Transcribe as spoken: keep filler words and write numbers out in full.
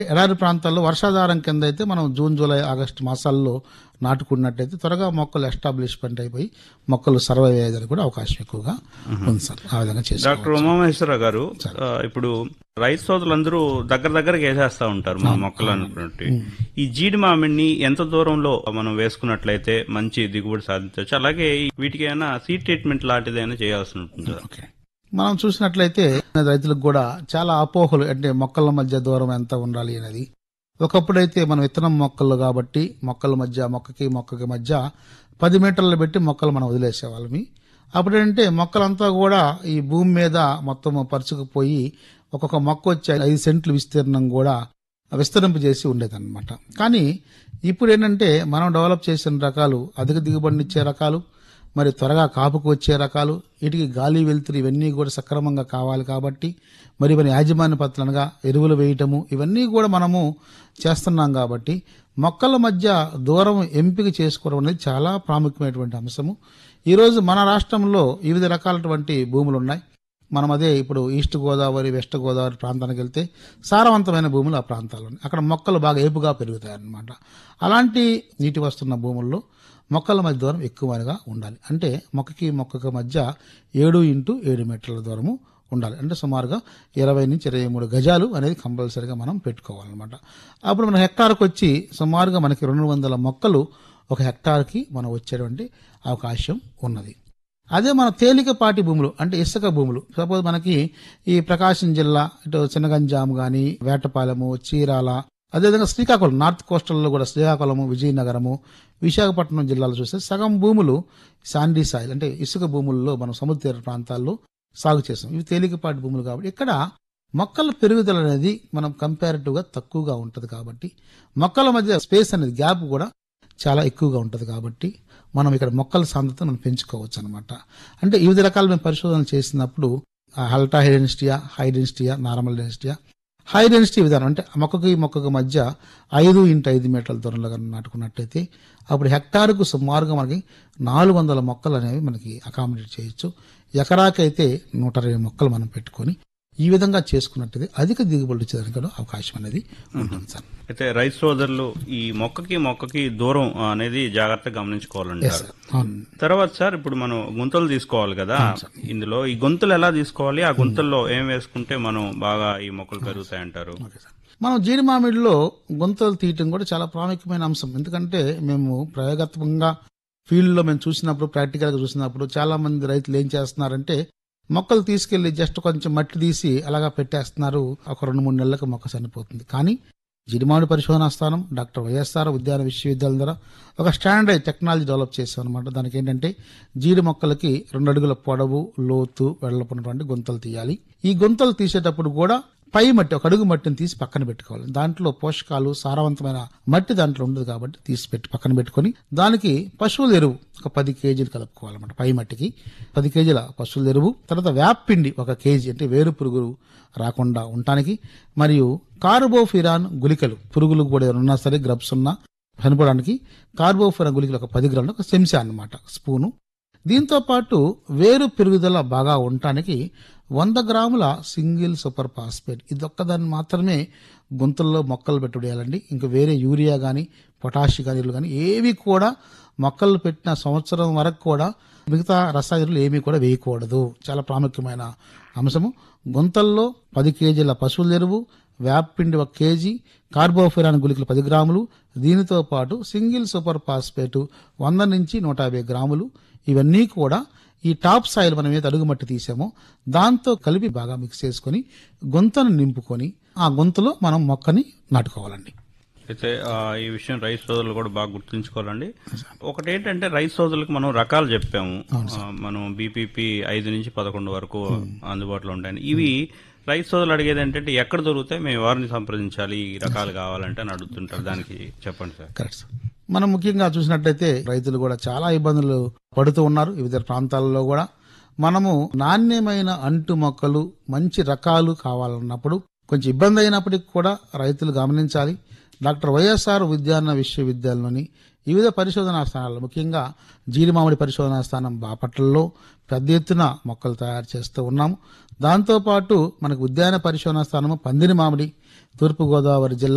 ఎడారి ప్రాంతాల్లో వర్షాధారం కింద అయితే మనం జూన్, జూలై, ఆగస్టు మాసాల్లో నాటుకున్నట్టయితే త్వరగా మొక్కలు ఎస్టాబ్లిష్మెంట్ అయిపోయి మొక్కలు సర్వైవ్ అయ్యేదానికి కూడా అవకాశం ఎక్కువగా ఉంది సార్. ఆ విధంగా డాక్టర్ చేసుకోవచ్చు. ఉమామహేశ్వరరావు గారు, ఆ, ఇప్పుడు రైతు సోదరులందరూ దగ్గర దగ్గరగా వేసేస్తా ఉంటారు మన మొక్కలు అనుకున్నట్టు. ఈ జీడి మామిడిని ఎంత దూరంలో మనం వేసుకున్నట్లయితే మంచి దిగుబడి సాధించవచ్చు? అలాగే వీటికి ఏమైనా సీడ్ ట్రీట్మెంట్ లాంటిదైనా చేయాల్సి ఉంటుంది? ఓకే. మనం చూసినట్లయితే రైతులకు కూడా చాలా అపోహలు, అంటే మొక్కల మధ్య దూరం ఎంత ఉండాలి అనేది. ఒకప్పుడైతే మనం విత్తనం మొక్కలు కాబట్టి మొక్కల మధ్య మొక్కకి మొక్కకి మధ్య పది మీటర్లు పెట్టి మొక్కలు మనం వదిలేసేవాళ్ళమి. అప్పుడేంటే మొక్కలంతా కూడా ఈ భూమి మీద మొత్తం పరుచుకుపోయి ఒక్కొక్క మొక్క వచ్చి ఐదు సెంట్లు విస్తీర్ణం కూడా విస్తరింపు చేసి ఉండేదన్నమాట. కానీ ఇప్పుడు ఏంటంటే మనం డెవలప్ చేసిన రకాలు అధిక దిగుబడినిచ్చే రకాలు, మరి త్వరగా కాపుకు వచ్చే రకాలు, వీటికి గాలి వెలుతురు ఇవన్నీ కూడా సక్రమంగా కావాలి కాబట్టి మరి మన యాజమాన్య పద్ధతులుగా ఎరువులు వేయటము ఇవన్నీ కూడా మనము చేస్తున్నాం కాబట్టి మొక్కల మధ్య దూరం ఎంపిక చేసుకోవడం అనేది చాలా ప్రాముఖ్యమైనటువంటి అంశము. ఈరోజు మన రాష్ట్రంలో వివిధ రకాలటువంటి భూములు ఉన్నాయి. మనం అదే ఇప్పుడు ఈస్ట్ గోదావరి, వెస్ట్ గోదావరి ప్రాంతానికి వెళ్తే సారవంతమైన భూములు ఆ ప్రాంతాల్లో ఉన్నాయి. అక్కడ మొక్కలు బాగా ఏపుగా పెరుగుతాయి అన్నమాట. అలాంటి నీటి వస్తున్న భూముల్లో మొక్కల మధ్య దూరం ఎక్కువగా ఉండాలి. అంటే మొక్కకి మొక్కకి మధ్య ఏడు ఇంటూ ఏడు మీటర్ల దూరము ఉండాలి. అంటే సుమారుగా ఇరవై నుంచి ఇరవై మూడు గజాలు అనేది కంపల్సరీగా మనం పెట్టుకోవాలన్నమాట. అప్పుడు మన హెక్టార్కి వచ్చి సుమారుగా మనకి రెండు వందల మొక్కలు ఒక హెక్టార్కి మనం వచ్చేటువంటి అవకాశం ఉన్నది. అదే మన తేలికపాటి భూములు అంటే ఇసుక భూములు, సపోజ్ మనకి ఈ ప్రకాశం జిల్లా ఇటు చిన్నగంజాం కానీ, వేటపాలెము, చీరాల, అదేవిధంగా శ్రీకాకుళం నార్త్ కోస్టల్లో కూడా శ్రీకాకుళము, విజయనగరము, విశాఖపట్నం జిల్లాలో చూస్తే సగం భూములు శాండీ సాయిల్ అంటే ఇసుక భూముల్లో మనం సముద్ర తీర ప్రాంతాల్లో సాగు చేస్తాం. ఇవి తేలికపాటి భూములు కాబట్టి ఇక్కడ మొక్కల పెరుగుదల అనేది మనం కంపారిటివ్ గా తక్కువగా ఉంటుంది కాబట్టి మొక్కల మధ్య స్పేస్ అనేది గ్యాప్ కూడా చాలా ఎక్కువగా ఉంటుంది కాబట్టి మనం ఇక్కడ మొక్కల సాంద్రత మనం పెంచుకోవచ్చు అనమాట. అంటే వివిధ రకాల మేము పరిశోధనలు చేసినప్పుడు ultra high డెన్సిటీయా, high డెన్సిటీయా, normal డెన్సిటీయా, high density విధానం అంటే మొక్కకి మొక్కకి మధ్య ఐదు ఇంటూ ఐదు మీటర్ల దూరంలో నాటుకున్నట్టయితే అప్పుడు హెక్టార్కు సుమారుగా మనకి నాలుగు వందల మొక్కలు అనేవి మనకి అకామిడేట్ చేయొచ్చు. ఎకరాకైతే నూట ఇరవై మొక్కలు మనం పెట్టుకొని ఈ విధంగా చేసుకున్నట్టయితే అధిక దిగుబడి వచ్చేదానికి కూడా అవకాశం అనేది ఉంటుంది సార్. అయితే రైతు సోదరులు ఈ మొక్కకి మొక్కకి దూరం అనేది జాగ్రత్తగా గమనించుకోవాలంటారు. తర్వాత సార్ ఇప్పుడు మనం గుంతలు తీసుకోవాలి కదా, ఇందులో ఈ గుంతలు ఎలా తీసుకోవాలి, ఆ గుంతల్లో ఏం వేసుకుంటే మనం బాగా ఈ మొక్కలు పెరుగుతాయంటారు? మనం జీడి మామిడిలో గుంతలు తీయటం కూడా చాలా ప్రాముఖ్యమైన అంశం. ఎందుకంటే మేము ప్రయోగాత్మకంగా ఫీల్డ్ లో మేము చూసినప్పుడు, ప్రాక్టికల్ గా చూసినప్పుడు చాలా మంది రైతులు ఏం చేస్తున్నారంటే మొక్కలు తీసుకెళ్లి జస్ట్ కొంచెం మట్టి తీసి అలాగా పెట్టేస్తున్నారు. ఒక రెండు మూడు నెలలకు మొక్క చనిపోతుంది. కానీ జిడిమామిడి పరిశోధనా స్థానం, డాక్టర్ వైఎస్ఆర్ ఉద్యాన విశ్వవిద్యాలయం ద్వారా ఒక స్టాండర్డ్ టెక్నాలజీ డెవలప్ చేసాం అనమాట. దానికి ఏంటంటే జీడి మొక్కలకి రెండు అడుగుల పొడవు, లోతు, వెడల్పున్నటువంటి గుంతలు తీయాలి. ఈ గుంతలు తీసేటప్పుడు కూడా పై మట్టి ఒక అడుగు మట్టిని తీసి పక్కన పెట్టుకోవాలి. దాంట్లో పోషకాలు, సారవంతమైన మట్టి దాంట్లో ఉండదు కాబట్టి తీసి పెట్టి పక్కన పెట్టుకుని దానికి పశువుల ఎరువు ఒక పది కేజీలు కలుపుకోవాలన్నమాట. పై మట్టికి పది కేజీల పశువుల ఎరువు, తర్వాత వేపపిండి ఒక కేజీ అంటే వేరు పురుగులు రాకుండా ఉండటానికి, మరియు కార్బోఫిరాన్ గుళికలు పురుగులు కూడా ఉన్నా సరే గ్రబ్స్ ఉన్నా చనిపోవడానికి కార్బోఫిరాన్ గుళికలు ఒక పది గ్రాములు ఒక చెంచా అన్నమాట స్పూను. దీంతో పాటు వేరు పెరుగుదల బాగా ఉండటానికి వంద గ్రాముల సింగిల్ సూపర్ ఫాస్ఫేట్ ఇదొక్కదాన్ని మాత్రమే గుంతల్లో మొక్కలు పెట్టుడేయాలండి. ఇంకా వేరే యూరియా కానీ, పొటాషియం కానీ కానీ ఏవి కూడా మొక్కలు పెట్టిన సంవత్సరం వరకు కూడా మిగతా రసాయనాలు ఏమీ కూడా వేయకూడదు. చాలా ప్రాముఖ్యమైన అంశము. గుంతల్లో పది కేజీల పశువుల ఎరువు, వేపపిండి ఒక కేజీ, కార్బోఫిరాన్ గుళికలు పది గ్రాములు, దీనితో పాటు సింగిల్ సూపర్ ఫాస్ఫేట్ వంద నుంచి నూట యాభై గ్రాములు, ఇవన్నీ కూడా ఈ టాప్ సాయిల్ మనం ఏదైతే అడుగుమట్టి తీసామో దాంతో కలిపి బాగా మిక్స్ చేసుకుని గుంతను నింపుకొని ఆ గుంతలో మనం మొక్కని నాటుకోవాలండి. అయితే ఈ విషయం రైతు సోదరులు కూడా బాగా గుర్తుంచుకోవాలండి. ఒకటి ఏంటంటే రైతు సోదరులకు మనం రకాలు చెప్పాము, మనం బీపీపీ ఐదు నుంచి పదకొండు వరకు అందుబాటులో ఉంటాయి. ఇవి రైతు సోదరులు అడిగేది ఏంటంటే ఎక్కడ దొరుకుతాయి, మేము వారిని సంప్రదించాలి ఈ రకాలు కావాలంటే అని అడుగుతుంటారు. దానికి చెప్పండి సార్. Correct sir. మనం ముఖ్యంగా చూసినట్టయితే రైతులు కూడా చాలా ఇబ్బందులు పడుతూ ఉన్నారు. వివిధ ప్రాంతాలలో కూడా మనము నాణ్యమైన అంటు మొక్కలు, మంచి రకాలు కావాలన్నప్పుడు కొంచెం ఇబ్బంది అయినప్పటికీ కూడా రైతులు గమనించాలి. డాక్టర్ వైఎస్ఆర్ ఉద్యాన విశ్వవిద్యాలయంలోని వివిధ పరిశోధనా స్థానాల్లో ముఖ్యంగా జీడి మామిడి పరిశోధనా స్థానం బాపట్లలో పెద్ద ఎత్తున మొక్కలు తయారు చేస్తూ ఉన్నాము. దాంతోపాటు మనకు ఉద్యాన పరిశోధనా స్థానము పందిరి మామిడి, తూర్పుగోదావరి జిల్లా